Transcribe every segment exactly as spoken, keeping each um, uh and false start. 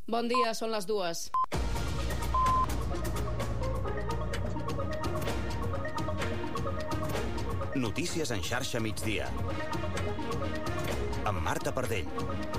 Bon dia, són les dues. Notícies en xarxa migdia. Amb Marta Pardell.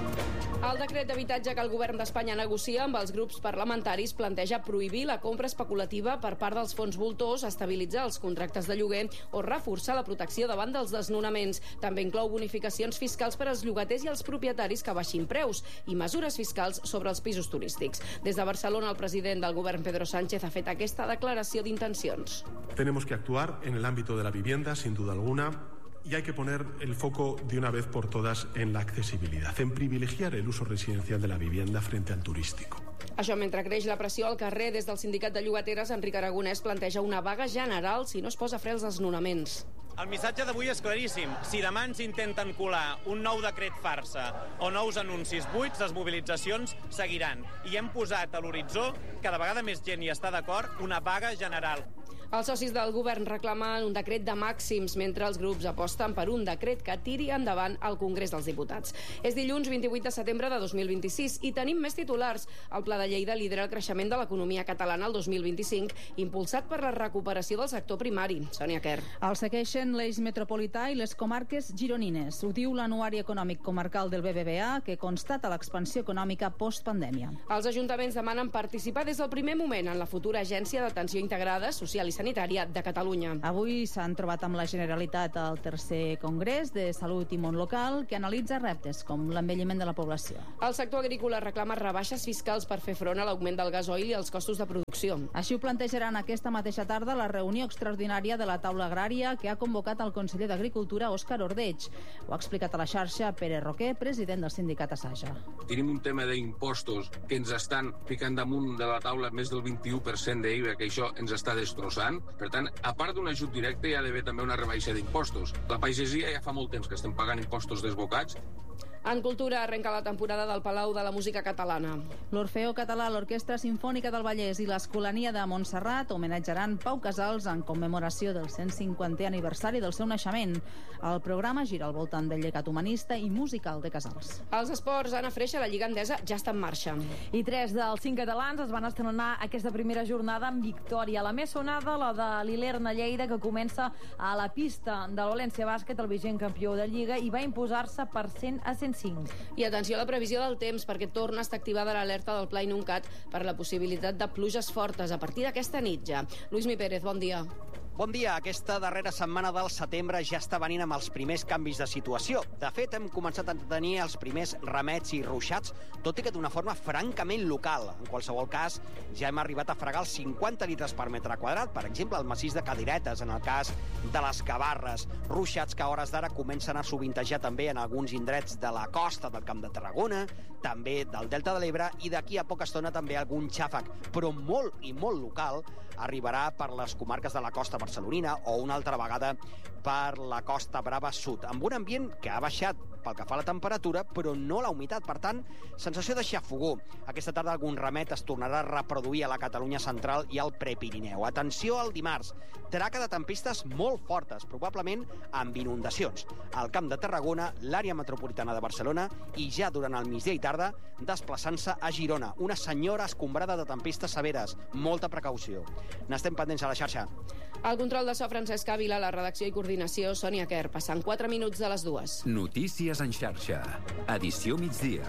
El decret d'habitatge que el govern d'Espanya negocia amb els grups parlamentaris planteja prohibir la compra especulativa per part dels fons voltors, estabilitzar els contractes de lloguer o reforçar la protecció davant dels desnonaments. També inclou bonificacions fiscals per als llogaters i als propietaris que baixin preus i mesures fiscals sobre els pisos turístics. Des de Barcelona, el president del govern, Pedro Sánchez, ha fet aquesta declaració d'intencions. Tenemos que actuar en el ámbito de la vivienda, sin duda alguna. Y hay que poner el foco de una vez por todas en la accesibilidad, en privilegiar el uso residencial de la vivienda frente al turístico. Això mentre creix la pressió al carrer, des del sindicat de llogateres, Enric Aragonès planteja una vaga general si no es posa fre als desnonaments. El missatge d'avui és claríssim. Si demà ens intenten colar un nou decret farsa o nous anuncis buits, les mobilitzacions seguiran. I hem posat a l'horitzó, cada vegada més gent hi està d'acord, una vaga general. Els socis del govern reclamen un decret de màxims, mentre els grups aposten per un decret que tiri endavant al Congrés dels Diputats. És dilluns vint-i-vuit de setembre de dos mil vint-i-sis i tenim més titulars. El Pla de Lleida lidera el creixement de l'economia catalana el dos mil vint-i-cinc, impulsat per la recuperació del sector primari. Sònia Quer. El segueixen l'eix metropolità i les comarques gironines. Ho diu l'Anuari Econòmic Comarcal del B B V A, que constata l'expansió econòmica postpandèmia. Els ajuntaments demanen participar des del primer moment en la futura Agència d'Atenció Integrada, Social i Sanitària de Catalunya. Avui s'han trobat amb la Generalitat al tercer Congrés de Salut i Món Local, que analitza reptes com l'envelliment de la població. El sector agrícola reclama rebaixes fiscals per fer front a l'augment del gasoil i els costos de producció. Així ho plantejaran aquesta mateixa tarda la reunió extraordinària de la taula agrària que ha convocat el conseller d'Agricultura, Òscar Ordeig. Ho ha explicat a la xarxa Pere Roquer, president del sindicat Asaja. Tenim un tema d'impostos que ens estan ficant damunt de la taula més del vint-i-u per cent d'I V A, que això ens està destrossant. Per tant, a part d'un ajut directe, hi ha d'haver també una rebaixa d'impostos. La pagesia ja fa molt temps que estem pagant impostos desbocats. En cultura arrenca la temporada del Palau de la Música Catalana. L'Orfeó Català, l'Orquestra Simfònica del Vallès i l'Escolania de Montserrat homenatjaran Pau Casals en commemoració del cent cinquantè aniversari del seu naixement. El programa gira al voltant del llegat humanista i musical de Casals. Els esports, Anna Freixa, la Lliga Endesa ja està en marxa. I tres dels cinc catalans es van estrenar aquesta primera jornada amb victòria. La més sonada, la de l'Ilerna Lleida, que comença a la pista de València Bàsquet, el vigent campió de Lliga, i va imposar-se per cent a cent cinc. I atenció a la previsió del temps, perquè torna a estar activada l'alerta del Pla Inuncat per la possibilitat de pluges fortes a partir d'aquesta nit ja. Luismi Pérez, bon dia. Bon dia. Aquesta darrera setmana del setembre ja està venint amb els primers canvis de situació. De fet, hem començat a tenir els primers remets i ruixats, tot i que d'una forma francament local. En qualsevol cas, ja hem arribat a fregar els cinquanta litres per metre quadrat, per exemple, al massís de Cadiretes, en el cas de les Gavarres. Ruixats que a hores d'ara comencen a sovintejar també en alguns indrets de la costa del Camp de Tarragona, també del Delta de l'Ebre, i d'aquí a poca estona també algun xàfec, però molt i molt local, arribarà per les comarques de la costa barcelonina o una altra vegada per la Costa Brava Sud, amb un ambient que ha baixat pel que fa a la temperatura, però no la humitat. Per tant, sensació de xafogó. Aquesta tarda algun remet es tornarà a reproduir a la Catalunya central i al Prepirineu. Atenció al dimarts. Traca de tempistes molt fortes, probablement amb inundacions. Al Camp de Tarragona, l'àrea metropolitana de Barcelona i ja durant el migdia i tarda desplaçant-se a Girona. Una senyora escombrada de tempestes severes. Molta precaució. N'estem pendents a la xarxa. Al control de so, Francesc Ávila, la redacció i coordinació, Sònia Quer. Passant quatre minuts de les dues. Notícies en xarxa. Edició migdia.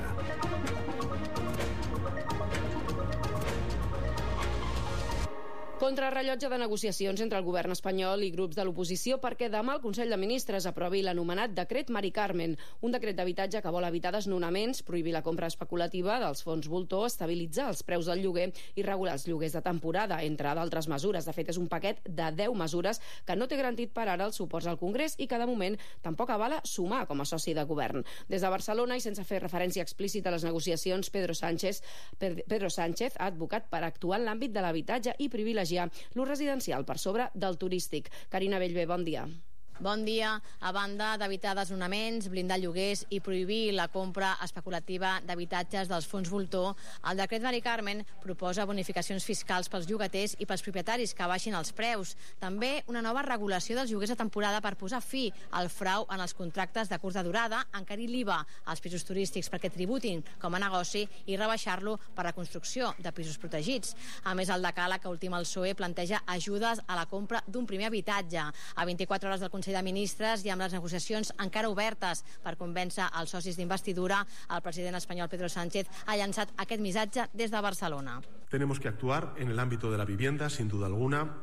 Contrarrellotge de negociacions entre el govern espanyol i grups de l'oposició perquè demà el Consell de Ministres aprovi l'anomenat decret Mari Carmen, un decret d'habitatge que vol evitar desnonaments, prohibir la compra especulativa dels fons voltor, estabilitzar els preus del lloguer i regular els lloguers de temporada, entre d'altres mesures. De fet, és un paquet de deu mesures que no té garantit per ara els suports al Congrés i que de moment tampoc avala sumar com a soci de govern. Des de Barcelona, i sense fer referència explícita a les negociacions, Pedro Sánchez, Pedro Sánchez ha advocat per actuar en l'àmbit de l'habitatge i privilegiar l'ús residencial per sobre del turístic. Carina Bellver, bon dia. Bon dia. A banda d'evitar desnonaments, blindar lloguers i prohibir la compra especulativa d'habitatges dels fons voltor, el decret Mari Carmen proposa bonificacions fiscals pels llogaters i pels propietaris que baixin els preus. També una nova regulació dels lloguers de temporada per posar fi al frau en els contractes de curta durada, encarir l'I V A als pisos turístics perquè tributin com a negoci i rebaixar-lo per la construcció de pisos protegits. A més, el decàleg que ultima el P S O E planteja ajudes a la compra d'un primer habitatge. A vint-i-quatre hores del Consell de Ministres i amb les negociacions encara obertes per convèncer els socis d'investidura, el president espanyol Pedro Sánchez ha llançat aquest missatge des de Barcelona. Tenemos que actuar en el ámbito de la vivienda, sin duda alguna,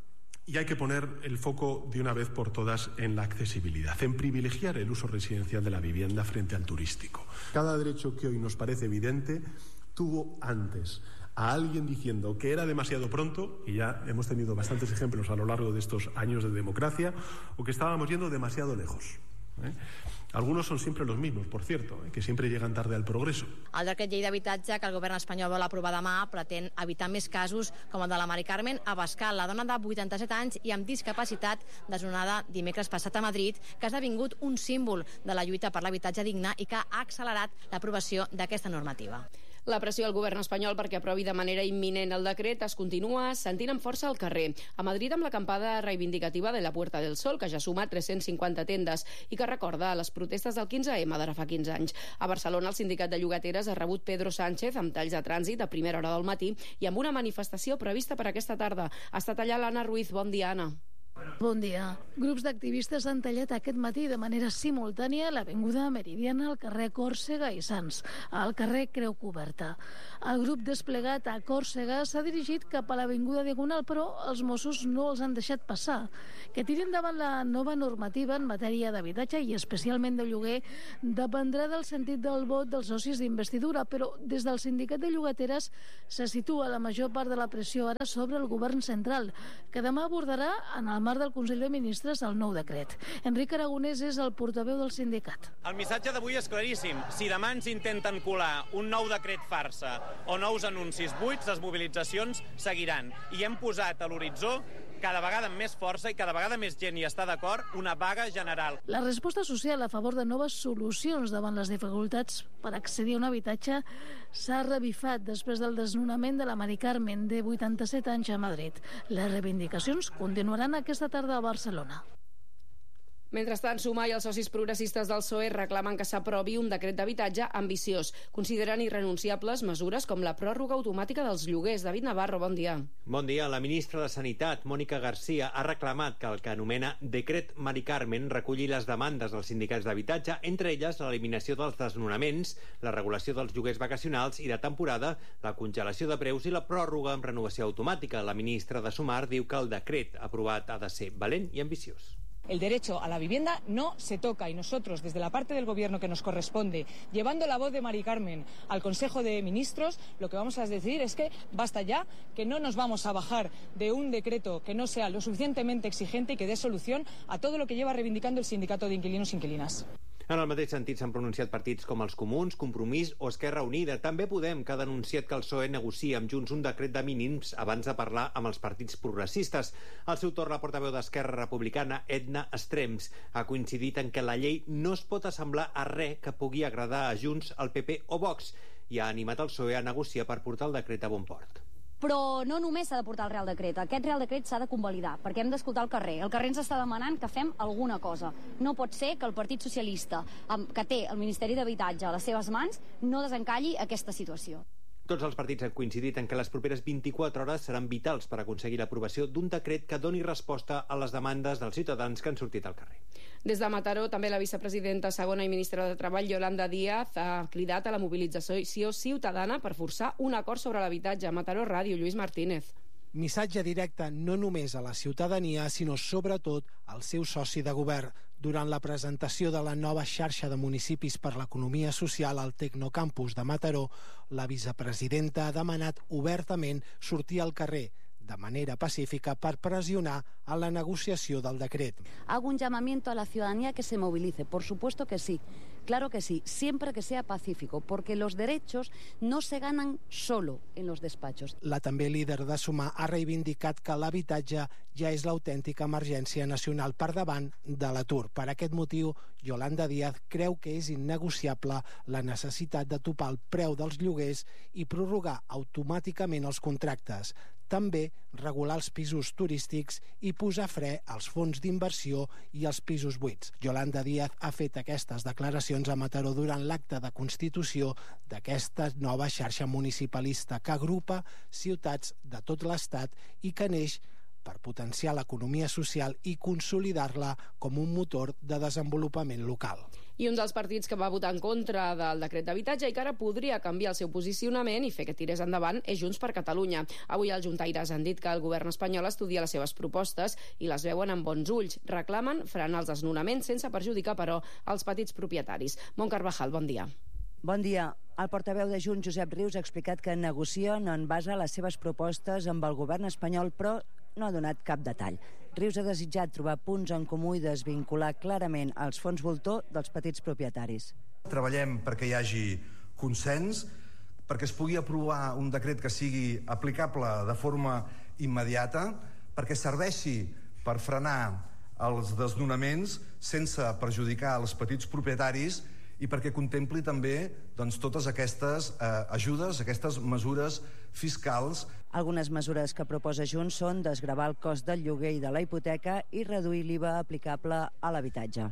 y hay que poner el foco de una vez por todas en la accesibilidad, en privilegiar el uso residencial de la vivienda frente al turístico. Cada derecho que hoy nos parece evidente tuvo antes a alguien diciendo que era demasiado pronto, y ya hemos tenido bastantes ejemplos a lo largo de estos años de democracia, o que estábamos yendo demasiado lejos. ¿eh? Algunos son siempre los mismos, por cierto, ¿eh? que siempre llegan tarde al progreso. El decret llei d'habitatge que el govern espanyol vol aprovar demà pretén evitar més casos com el de la Mari Carmen Abascal, la dona de vuitanta-set anys i amb discapacitat desnonada dimecres passat a Madrid, que ha esdevingut un símbol de la lluita per l'habitatge digne i que ha accelerat l'aprovació d'aquesta normativa. La pressió al govern espanyol perquè aprovi de manera imminent el decret es continua sentint amb força al carrer. A Madrid amb l'acampada reivindicativa de la Puerta del Sol, que ja suma tres-cents cinquanta tendes i que recorda les protestes del quinze ema d'ara fa quinze anys. A Barcelona el sindicat de llogateres ha rebut Pedro Sánchez amb talls de trànsit a primera hora del matí i amb una manifestació prevista per aquesta tarda. Ha estat allà l'Anna Ruiz. Bon dia, Anna. Bon dia. Grups d'activistes han tallat aquest matí de manera simultània l'avinguda Meridiana al carrer Còrsega i Sants, al carrer Creu Coberta. El grup desplegat a Còrsega s'ha dirigit cap a l'avinguda Diagonal, però els Mossos no els han deixat passar. Que tirin davant la nova normativa en matèria d'habitatge i especialment de lloguer dependrà del sentit del vot dels socis d'investidura, però des del sindicat de llogateres se situa la major part de la pressió ara sobre el govern central, que demà abordarà en el marc del Consell de Ministres el nou decret. Enric Aragonès és el portaveu del sindicat. El missatge d'avui és claríssim. Si demà ens intenten colar un nou decret farsa o nous anuncis buits, les mobilitzacions seguiran. I hem posat a l'horitzó, cada vegada amb més força i cada vegada més gent hi està d'acord, una vaga general. La resposta social a favor de noves solucions davant les dificultats per accedir a un habitatge s'ha revifat després del desnonament de la Mari Carmen, de vuitanta-set anys, a Madrid. Les reivindicacions continuaran aquesta tarda a Barcelona. Mentrestant, Sumar i els socis progressistes del P S O E reclamen que s'aprovi un decret d'habitatge ambiciós. Consideren irrenunciables mesures com la pròrroga automàtica dels lloguers. David Navarro, bon dia. Bon dia. La ministra de Sanitat, Mònica Garcia, ha reclamat que el que anomena Decret Mari Carmen reculli les demandes dels sindicats d'habitatge, entre elles l'eliminació dels desnonaments, la regulació dels lloguers vacacionals i de temporada, la congelació de preus i la pròrroga amb renovació automàtica. La ministra de Sumar diu que el decret aprovat ha de ser valent i ambiciós. El derecho a la vivienda no se toca y nosotros, desde la parte del Gobierno que nos corresponde, llevando la voz de Mari Carmen al Consejo de Ministros, lo que vamos a decir es que basta ya, que no nos vamos a bajar de un decreto que no sea lo suficientemente exigente y que dé solución a todo lo que lleva reivindicando el sindicato de inquilinos e inquilinas. En el mateix sentit s'han pronunciat partits com els Comuns, Compromís o Esquerra Unida. També Podem, que ha denunciat que el P S O E negocia amb Junts un decret de mínims abans de parlar amb els partits progressistes. Al seu torn, la portaveu d'Esquerra Republicana, Edna Estrems, ha coincidit en que la llei no es pot assemblar a res que pugui agradar a Junts, al P P o Vox, i ha animat el P S O E a negociar per portar el decret a bon port. Però no només s'ha de portar el Real Decret, aquest Real Decret s'ha de convalidar, perquè hem d'escoltar el carrer. El carrer ens està demanant que fem alguna cosa. No pot ser que el Partit Socialista, que té el Ministeri d'Habitatge a les seves mans, no desencalli aquesta situació. Tots els partits han coincidit en que les properes vint-i-quatre hores seran vitals per aconseguir l'aprovació d'un decret que doni resposta a les demandes dels ciutadans que han sortit al carrer. Des de Mataró, també la vicepresidenta segona i ministra de Treball, Yolanda Díaz, ha cridat a la mobilització ciutadana per forçar un acord sobre l'habitatge. Mataró Ràdio, Lluís Martínez. Missatge directe no només a la ciutadania, sinó sobretot al seu soci de govern. Durant la presentació de la nova xarxa de municipis per l'economia social al Tecnocampus de Mataró, la vicepresidenta ha demanat obertament sortir al carrer de manera pacífica per pressionar a la negociació del decret. Hago un llamamiento a la ciudadanía que se movilice, por supuesto que sí, claro que sí, siempre que sea pacífico, porque los derechos no se ganan solo en los despachos. La també líder de Sumar ha reivindicat que l'habitatge ja és l'autèntica emergència nacional per davant de l'atur. Per aquest motiu, Yolanda Díaz creu que és innegociable la necessitat de topar el preu dels lloguers i prorrogar automàticament els contractes. També regular els pisos turístics i posar fre als fons d'inversió i als pisos buits. Yolanda Díaz ha fet aquestes declaracions a Mataró durant l'acte de constitució d'aquesta nova xarxa municipalista que agrupa ciutats de tot l'Estat i que neix per potenciar l'economia social i consolidar-la com un motor de desenvolupament local. I un dels partits que va votar en contra del decret d'habitatge i que ara podria canviar el seu posicionament i fer que tirés endavant és Junts per Catalunya. Avui els juntaires han dit que el govern espanyol estudia les seves propostes i les veuen amb bons ulls. Reclamen frenar els desnonaments sense perjudicar, però, els petits propietaris. Mont Carvajal, bon dia. Bon dia. El portaveu de Junts, Josep Rius, ha explicat que negocien en base a les seves propostes amb el govern espanyol, però no ha donat cap detall. Rius ha desitjat trobar punts en comú i desvincular clarament els fons voltor dels petits propietaris. Treballem perquè hi hagi consens, perquè es pugui aprovar un decret que sigui aplicable de forma immediata, perquè serveixi per frenar els desnonaments sense perjudicar els petits propietaris i perquè contempli també doncs, totes aquestes eh, ajudes, aquestes mesures fiscals. Algunes mesures que proposa Junts són desgravar el cost del lloguer i de la hipoteca i reduir l'I V A aplicable a l'habitatge.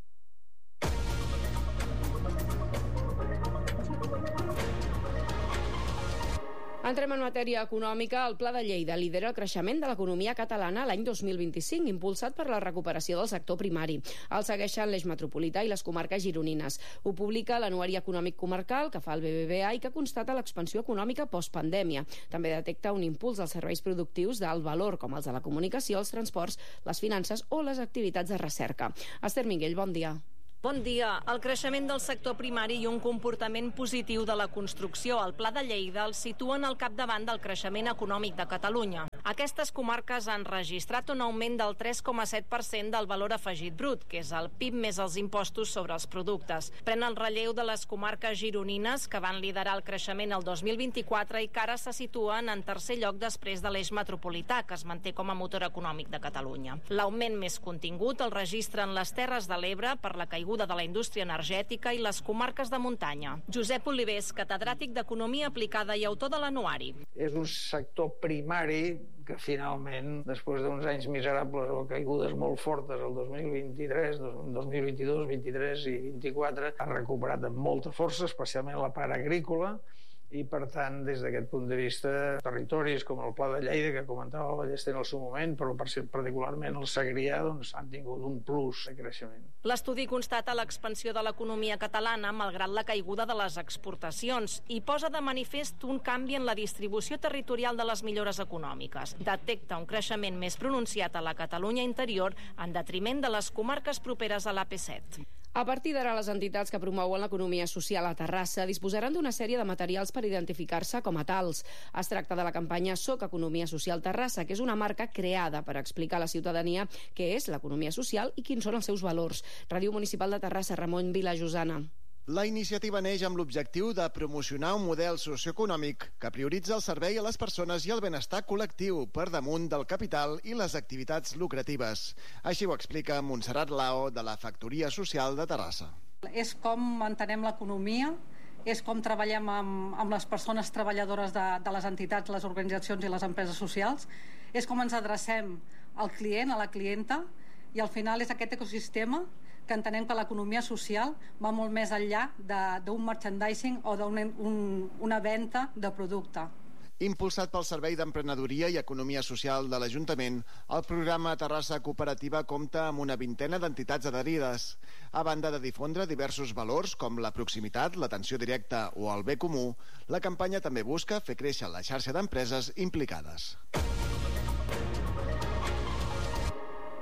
Entrem en matèria econòmica. El Pla de Lleida lidera el creixement de l'economia catalana l'any dos mil vint-i-cinc, impulsat per la recuperació del sector primari. El segueixen l'eix metropolità i les comarques gironines. Ho publica l'Anuari Econòmic Comarcal, que fa el B B V A i que constata l'expansió econòmica postpandèmia. També detecta un impuls als serveis productius d'alt valor, com els de la comunicació, els transports, les finances o les activitats de recerca. Esther Minguell, bon dia. Bon dia. El creixement del sector primari i un comportament positiu de la construcció al Pla de Lleida el situen al capdavant del creixement econòmic de Catalunya. Aquestes comarques han registrat un augment del tres coma set per cent del valor afegit brut, que és el P I B més els impostos sobre els productes. Pren el relleu de les comarques gironines, que van liderar el creixement el dos mil vint-i-quatre i que ara se situen en tercer lloc després de l'eix metropolità, que es manté com a motor econòmic de Catalunya. L'augment més contingut el registren les Terres de l'Ebre per la caiguda de la indústria energètica i les comarques de muntanya. Josep Olivés, catedràtic d'Economia Aplicada i autor de l'Anuari. És un sector primari que finalment, després d'uns anys miserables o caigudes molt fortes el dos mil vint-i-tres, dos mil vint-i-dos, vint-i-tres i vint-i-quatre, ha recuperat amb molta força, especialment la part agrícola, i per tant, des d'aquest punt de vista, territoris com el Pla de Lleida, que comentava el Ballester en el seu moment, però particularment el Segrià, doncs, han tingut un plus de creixement. L'estudi constata l'expansió de l'economia catalana malgrat la caiguda de les exportacions i posa de manifest un canvi en la distribució territorial de les millores econòmiques. Detecta un creixement més pronunciat a la Catalunya interior en detriment de les comarques properes a l'A P set. A partir d'ara, les entitats que promouen l'economia social a Terrassa disposaran d'una sèrie de materials per identificar-se com a tals. Es tracta de la campanya Soc Economia Social Terrassa, que és una marca creada per explicar a la ciutadania què és l'economia social i quins són els seus valors. Ràdio Municipal de Terrassa, Ramon Vilajosana. La iniciativa neix amb l'objectiu de promocionar un model socioeconòmic que prioritza el servei a les persones i el benestar col·lectiu per damunt del capital i les activitats lucratives. Així ho explica Montserrat Lao, de la Factoria Social de Terrassa. És com entenem l'economia, és com treballem amb, amb les persones treballadores de, de les entitats, les organitzacions i les empreses socials, és com ens adrecem al client, a la clienta, i al final és aquest ecosistema que entenem que l'economia social va molt més enllà d'un merchandising o d'una un, una venda de producte. Impulsat pel Servei d'Emprenedoria i Economia Social de l'Ajuntament, el programa Terrassa Cooperativa compta amb una vintena d'entitats adherides. A banda de difondre diversos valors com la proximitat, l'atenció directa o el bé comú, la campanya també busca fer créixer la xarxa d'empreses implicades.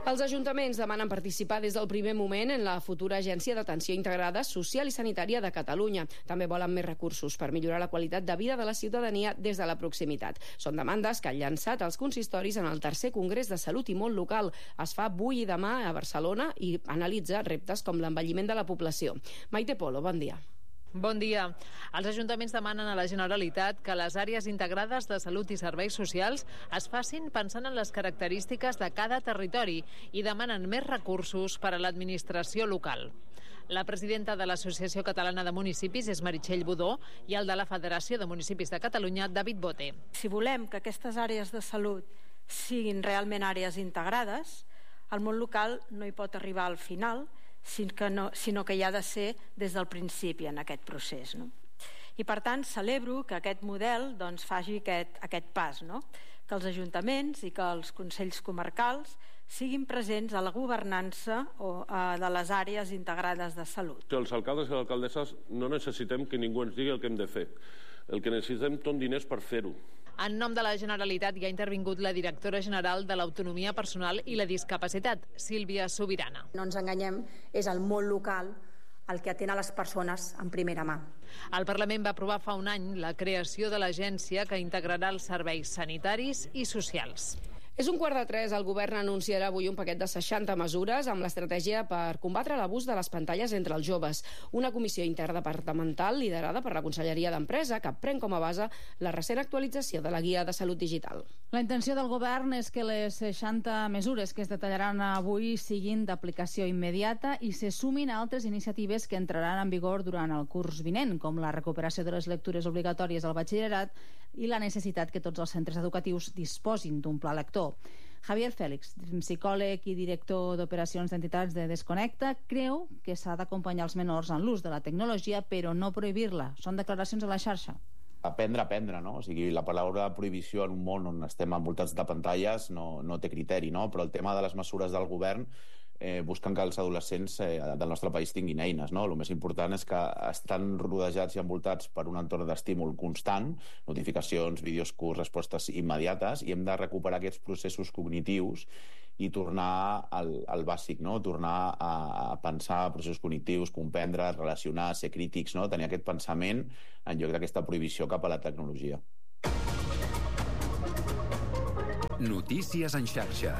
Els ajuntaments demanen participar des del primer moment en la futura Agència d'Atenció Integrada Social i Sanitària de Catalunya. També volen més recursos per millorar la qualitat de vida de la ciutadania des de la proximitat. Són demandes que han llançat els consistoris en el tercer Congrés de Salut i Món Local. Es fa avui i demà a Barcelona i analitza reptes com l'envelliment de la població. Maite Polo, bon dia. Bon dia. Els ajuntaments demanen a la Generalitat que les àrees integrades de salut i serveis socials es facin pensant en les característiques de cada territori i demanen més recursos per a l'administració local. La presidenta de l'Associació Catalana de Municipis és Meritxell Budó i el de la Federació de Municipis de Catalunya, David Bote. Si volem que aquestes àrees de salut siguin realment àrees integrades, el món local no hi pot arribar al final, sinó que, no, sinó que hi ha de ser des del principi en aquest procés, no? I per tant celebro que aquest model doncs, faci aquest, aquest pas, no? Que els ajuntaments i que els consells comarcals siguin presents a la governança o, eh, de les àrees integrades de salut. Els alcaldes i les alcaldesses no necessitem que ningú ens digui el que hem de fer. El que necessitem són diners per fer-ho. En nom de la Generalitat hi ha intervingut la directora general de l'Autonomia Personal i la Discapacitat, Sílvia Sobirana. No ens enganyem, és el món local el que atén a les persones en primera mà. El Parlament va aprovar fa un any la creació de l'agència que integrarà els serveis sanitaris i socials. És un quart de tres. El govern anunciarà avui un paquet de seixanta mesures amb l'estratègia per combatre l'abús de les pantalles entre els joves. Una comissió interdepartamental liderada per la Conselleria d'Empresa que pren com a base la recent actualització de la Guia de Salut Digital. La intenció del govern és que les seixanta mesures que es detallaran avui siguin d'aplicació immediata i se sumin a altres iniciatives que entraran en vigor durant el curs vinent, com la recuperació de les lectures obligatòries al batxillerat i la necessitat que tots els centres educatius disposin d'un pla lector. Javier Félix, psicòleg i director d'operacions d'entitats de Desconnecta, creu que s'ha d'acompanyar els menors en l'ús de la tecnologia, però no prohibir-la. Són declaracions a la xarxa. Aprendre a aprendre, no? O sigui, la paraula prohibició en un món on estem envoltats de pantalles no, no té criteri, no? Però el tema de les mesures del govern eh, busquen que els adolescents eh, del nostre país tinguin eines, no? El més important és que estan rodejats i envoltats per un entorn d'estímul constant, notificacions, vídeos curts, respostes immediates, i hem de recuperar aquests processos cognitius i tornar al, al bàsic, no? Tornar a, a pensar processos cognitius, comprendre, relacionar, ser crítics, no? Tenir aquest pensament en lloc d'aquesta prohibició cap a la tecnologia. Notícies en xarxa.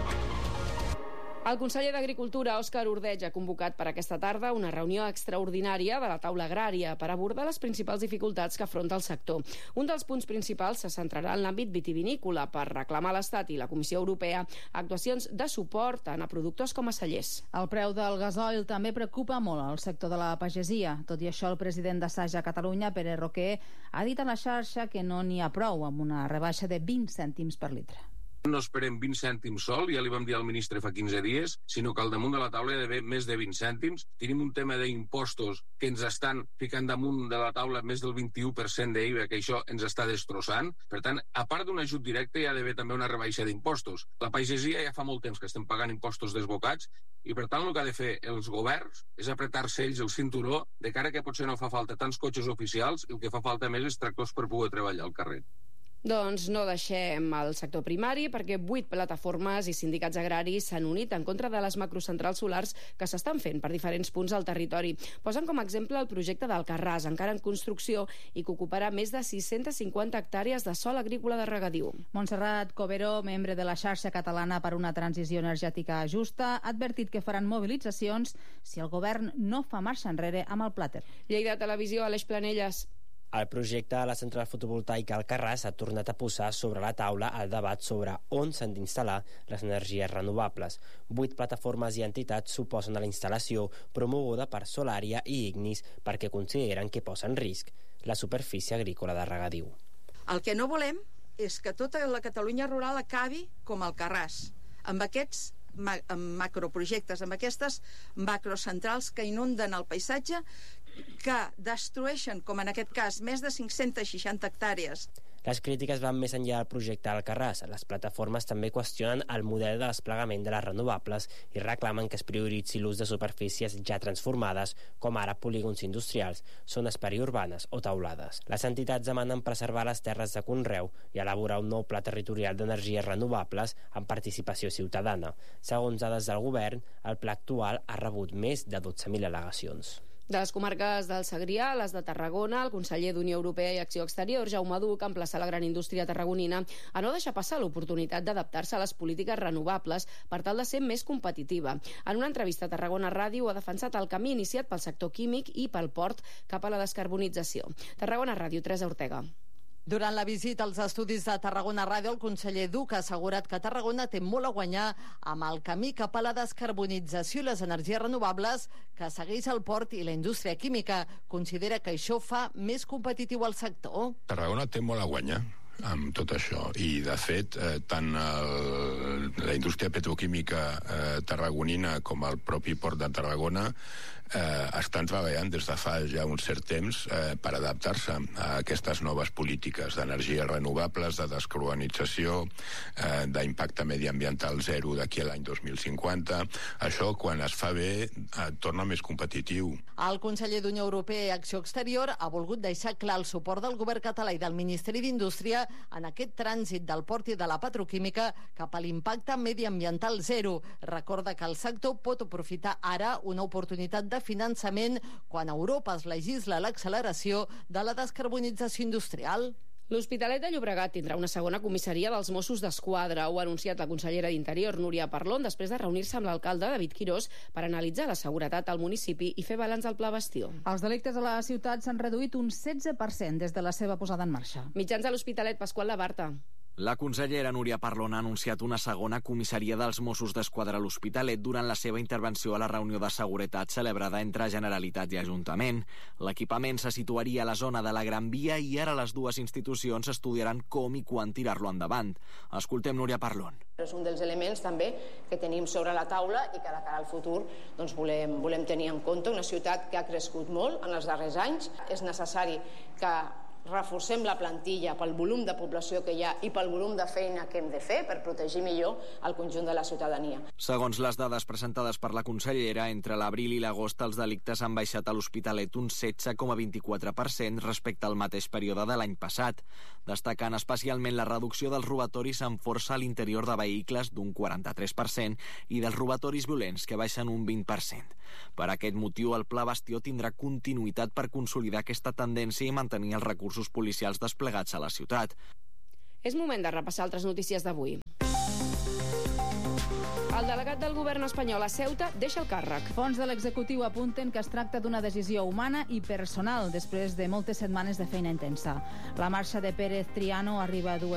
El conseller d'Agricultura, Òscar Ordeig, ha convocat per aquesta tarda una reunió extraordinària de la taula agrària per abordar les principals dificultats que afronta el sector. Un dels punts principals se centrarà en l'àmbit vitivinícola per reclamar a l'Estat i la Comissió Europea actuacions de suport tant a productors com a cellers. El preu del gasoil també preocupa molt al sector de la pagesia. Tot i això, el president d'Assaja Catalunya, Pere Roquer, ha dit a la xarxa que no n'hi ha prou amb una rebaixa de vint cèntims per litre. No esperem vint cèntims sol, ja li vam dir al ministre fa quinze dies, sinó que al damunt de la taula hi ha d'haver més de vint cèntims. Tenim un tema d'impostos que ens estan ficant damunt de la taula més del vint-i-u per cent d'I V A, que això ens està destrossant. Per tant, a part d'un ajut directe, hi ha d'haver també una rebaixa d'impostos. La pagesia ja fa molt temps que estem pagant impostos desbocats i, per tant, el que ha de fer els governs és apretar-se ells el cinturó de cara que potser no fa falta tants cotxes oficials i el que fa falta més és tractors per poder treballar al carrer. Doncs no deixem el sector primari perquè vuit plataformes i sindicats agraris s'han unit en contra de les macrocentrals solars que s'estan fent per diferents punts del territori. Posen com a exemple el projecte d'Alcarràs, encara en construcció i que ocuparà més de sis-centes cinquanta hectàrees de sòl agrícola de regadiu. Montserrat Coberó, membre de la xarxa catalana per una transició energètica justa, ha advertit que faran mobilitzacions si el govern no fa marxa enrere amb el plàter. Lleida Televisió, Aleix Planelles. El projecte de la central fotovoltaica Alcarràs ha tornat a posar sobre la taula el debat sobre on s'han d'instal·lar les energies renovables. Vuit plataformes i entitats s'oposen a la instal·lació promoguda per Solària i Ignis perquè consideren que posa en risc la superfície agrícola de regadiu. El que no volem és que tota la Catalunya rural acabi com Alcarràs, amb aquests ma- amb macroprojectes, amb aquestes macrocentrals que inunden el paisatge, que destrueixen, com en aquest cas, més de cinc-centes seixanta hectàrees. Les crítiques van més enllà del projecte Alcarràs. Les plataformes també qüestionen el model de desplegament de les renovables i reclamen que es prioritzi l'ús de superfícies ja transformades, com ara polígons industrials, zones periurbanes o taulades. Les entitats demanen preservar les terres de conreu i elaborar un nou pla territorial d'energies renovables amb participació ciutadana. Segons dades del govern, el pla actual ha rebut més de dotze mil al·legacions. De les comarques del Segrià, les de Tarragona, el conseller d'Unió Europea i Acció Exterior, Jaume Duch, emplaça la gran indústria tarragonina a no deixar passar l'oportunitat d'adaptar-se a les polítiques renovables per tal de ser més competitiva. En una entrevista a Tarragona Ràdio ha defensat el camí iniciat pel sector químic i pel port cap a la descarbonització. Tarragona Ràdio, Teresa Ortega. Durant la visita als estudis de Tarragona Ràdio, el conseller Duch ha assegurat que Tarragona té molt a guanyar amb el camí cap a la descarbonització i les energies renovables que segueix el port i la indústria química. Considera que això fa més competitiu el sector. Tarragona té molt a guanyar amb tot això i, de fet, eh, tant el, la indústria petroquímica eh, tarragonina com el propi port de Tarragona eh, estan treballant des de fa ja un cert temps eh, per adaptar-se a aquestes noves polítiques d'energies renovables, de descarbonització, eh, d'impacte mediambiental zero d'aquí a l'any dos mil cinquanta. Això, quan es fa bé, eh, torna més competitiu. El conseller d'Unió Europea i Acció Exterior ha volgut deixar clar el suport del govern català i del Ministeri d'Indústria en aquest trànsit del port i de la petroquímica cap a l'impacte mediambiental zero. Recorda que el sector pot aprofitar ara una oportunitat de finançament quan a Europa es legisla l'acceleració de la descarbonització industrial. L'Hospitalet de Llobregat tindrà una segona comissaria dels Mossos d'Esquadra. Ho ha anunciat la consellera d'Interior, Núria Parlon, després de reunir-se amb l'alcalde, David Quirós, per analitzar la seguretat al municipi i fer balanç del Pla Bastió. Els delictes a la ciutat s'han reduït un setze per cent des de la seva posada en marxa. Mitjans de l'Hospitalet, Pasqual Labarta. La consellera Núria Parlon ha anunciat una segona comissaria dels Mossos d'Esquadra a l'Hospitalet durant la seva intervenció a la reunió de seguretat celebrada entre Generalitat i Ajuntament. L'equipament se situaria a la zona de la Gran Via i ara les dues institucions estudiaran com i quan tirar-lo endavant. Escoltem Núria Parlon. És un dels elements també que tenim sobre la taula i que de cara al futur doncs, volem, volem tenir en compte. Una ciutat que ha crescut molt en els darrers anys. És necessari que reforcem la plantilla pel volum de població que hi ha i pel volum de feina que hem de fer per protegir millor el conjunt de la ciutadania. Segons les dades presentades per la consellera, entre l'abril i l'agost els delictes han baixat a l'Hospitalet un setze coma vint-i-quatre per cent respecte al mateix període de l'any passat, destacant especialment la reducció dels robatoris amb força a l'interior de vehicles d'un quaranta-tres per cent i dels robatoris violents que baixen un vint per cent. Per aquest motiu, el Pla Bastió tindrà continuïtat per consolidar aquesta tendència i mantenir els recursos policials desplegats a la ciutat. És moment de repassar altres notícies d'avui. El delegat del govern espanyol a Ceuta deixa el càrrec. Fons de l'executiu apunten que es tracta d'una decisió humana i personal després de moltes setmanes de feina intensa. La marxa de Pérez Triano arriba a dues